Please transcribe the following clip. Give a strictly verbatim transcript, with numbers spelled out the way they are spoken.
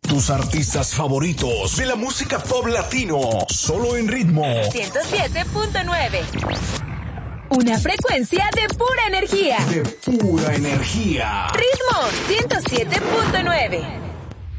Tus artistas favoritos de la música pop latino, solo en Ritmo ciento siete punto nueve. Una frecuencia de pura energía. De pura energía. Ritmo ciento siete punto nueve.